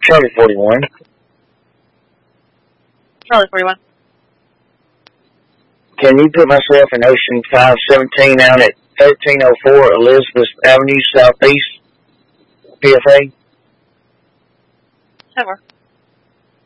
Charlie 41. Charlie 41. Can you put myself in Ocean 517 out at 1304 Elizabeth Avenue Southeast, PFA? Never.